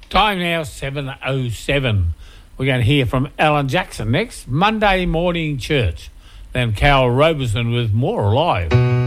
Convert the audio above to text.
Time now 7:07. We're going to hear from Alan Jackson next. Monday Morning Church. Then Carol Roberson with More Alive.